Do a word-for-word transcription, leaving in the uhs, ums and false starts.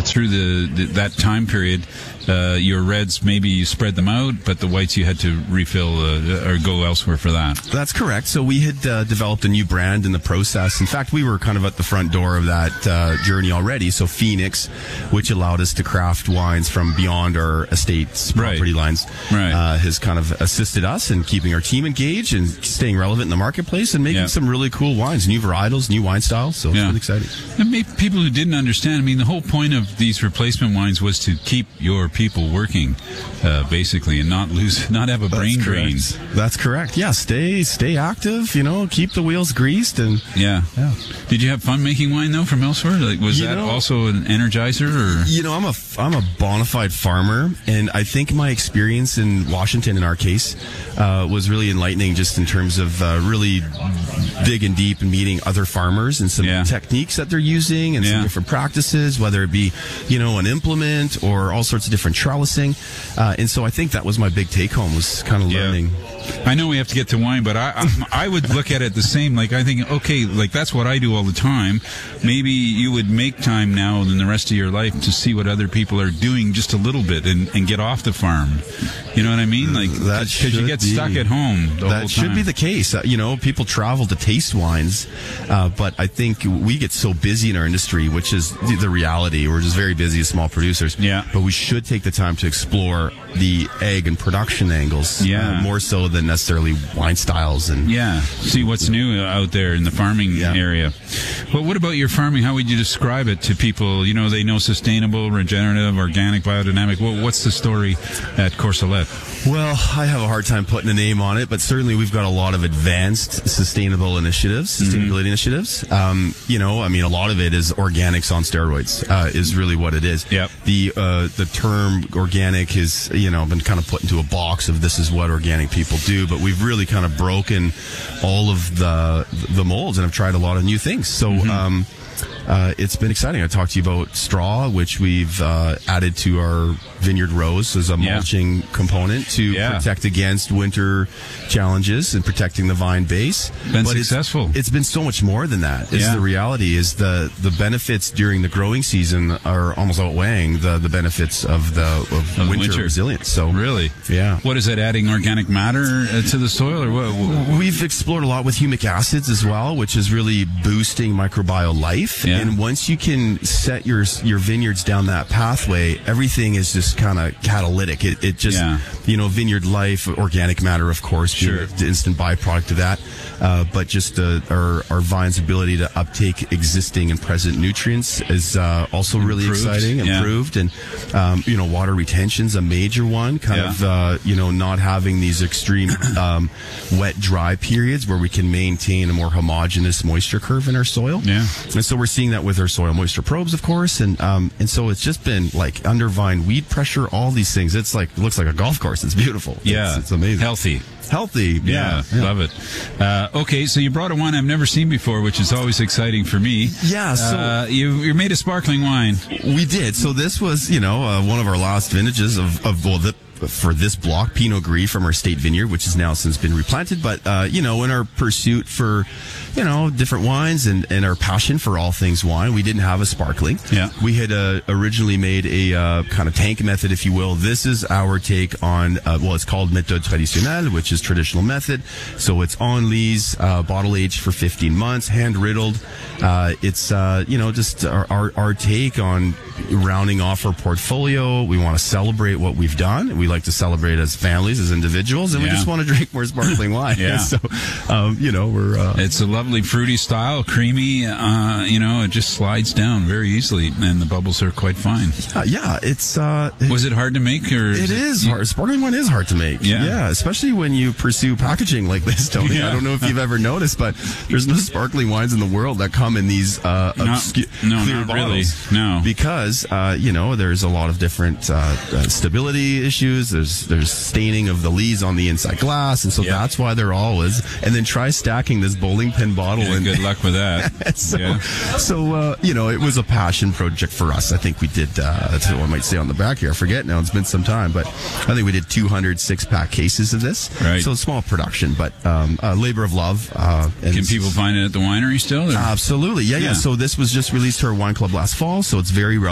through the, the that time period, uh, your reds, maybe you spread them out, but the whites you had to refill uh, or go elsewhere for that. That's correct. So we had uh, developed a new brand in the process. In fact, we were kind of at the front door of that uh, journey already. So Phoenix, which allowed us to craft wines from beyond our estate's property right. lines, right. Uh, has kind of assisted us in keeping our team engaged and staying relevant in the marketplace and making yeah. some really cool wines, new varietals, new wine styles. So it's yeah. really exciting. And maybe people who didn't understand, I mean, the whole point of these replacement wines was to keep your people working, uh, basically, and not lose, not have a That's brain correct. drain. That's correct. Yeah, stay stay active. You know, keep the wheels greased. And yeah. yeah. Did you have fun making wine though from elsewhere? Like, was you that know, also an energizer? Or you know, I'm a I'm a bona fide farmer, and I think my experience in Washington, in our case, uh, was really enlightening. Just in terms of uh, really digging deep and meeting other farmers and some yeah. techniques that they're using and yeah. some different practices, whether it be, you know, an implement or all sorts of different trellising. Uh, and so I think that was my big take home, was kind of yeah. learning. I know we have to get to wine, but I, I I would look at it the same. Like, I think, okay, like that's what I do all the time. Maybe you would make time now in the rest of your life to see what other people are doing just a little bit and, and get off the farm. You know what I mean? Like, because you get be. stuck at home the that whole time. should be the case. Uh, you know, people travel to taste wines, uh, but I think we get so busy in our industry, which is the, the reality. We're just very busy as small producers. Yeah. But we should take the time to explore the egg and production angles. Yeah. Uh, more so than necessarily wine styles and yeah. See what's new out there in the farming yeah. area. But what about your farming? How would you describe it to people? You know, they know sustainable, regenerative, organic, biodynamic. Well, what's the story at Courcellette? Well, I have a hard time putting a name on it, but certainly we've got a lot of advanced sustainable initiatives, sustainability mm-hmm. initiatives. Um, you know, I mean, a lot of it is organics on steroids, uh, is really what it is. Yep. The, uh, the term organic is, you know, been kind of put into a box of this is what organic people do, but we've really kind of broken all of the, the molds and have tried a lot of new things. So, mm-hmm. um, Uh, it's been exciting. I talked to you about straw, which we've uh, added to our vineyard rows as a yeah. mulching component to yeah. protect against winter challenges and protecting the vine base. Been but successful. It's, it's been so much more than that. Is yeah. the reality is the the benefits during the growing season are almost outweighing the, the benefits of the of, of winter, winter resilience. So really, yeah. What is that? Adding organic matter uh, to the soil, or what? We've explored a lot with humic acids as well, which is really boosting microbial life. Yeah. And once you can set your your vineyards down that pathway, everything is just kind of catalytic. It, it just, yeah. you know, vineyard life, organic matter, of course, sure. being the instant byproduct of that. Uh, but just uh, our, our vine's ability to uptake existing and present nutrients is uh, also really improved. exciting, yeah. improved. And, um, you know, water retention's a major one, kind yeah. of, uh, you know, not having these extreme um, wet, dry periods where we can maintain a more homogeneous moisture curve in our soil. Yeah. And so we're seeing that with our soil moisture probes, of course. And um, and so it's just been like under vine weed pressure, all these things. It's like, it looks like a golf course. It's beautiful. Yeah. It's, it's amazing. Healthy. Healthy. Yeah, yeah. Love it. Uh, okay, so you brought a wine I've never seen before, which is always exciting for me. Yeah, so uh, you you made a sparkling wine. We did. So this was, you know, uh, one of our last vintages of, of well, the, for this block, Pinot Gris from our state vineyard, which has now since been replanted. But, uh, you know, in our pursuit for, you know, different wines and, and our passion for all things wine, we didn't have a sparkling. Yeah. We had uh, originally made a uh, kind of tank method, if you will. This is our take on, uh, well, it's called méthode traditionnelle, which is traditional method. So it's on lees, uh, bottle aged for fifteen months, hand riddled. Uh, it's, uh, you know, just our, our, our take on rounding off our portfolio. We want to celebrate what we've done. We like to celebrate as families, as individuals, and yeah. we just want to drink more sparkling wine. yeah. So, um, you know, we're... Uh, it's a lovely fruity style, creamy, uh, you know, it just slides down very easily, and the bubbles are quite fine. Uh, yeah, it's... Uh, Was it hard to make? Or It is, is it, hard. Sparkling wine is hard to make. Yeah. Yeah, especially when you pursue packaging like this, Tony. Yeah. I don't know if you've ever noticed, but there's no sparkling wines in the world that come in these uh, Not, obscu- no, clear not bottles. really. No. Because, uh, you know, there's a lot of different uh, uh, stability issues. There's there's staining of the lees on the inside glass, and so yeah. that's why they're always. And then try stacking this bowling pin bottle. Yeah, and good luck with that. so, yeah. so uh, you know, it was a passion project for us. I think we did, uh, that's what I might say on the back here. I forget now, it's been some time, but I think we did two hundred six-pack cases of this. Right. So small production, but um, a labor of love. Uh, and Can people find it at the winery still? Or? Absolutely. Yeah, yeah, Yeah. So this was just released to our wine club last fall, so it's very relevant.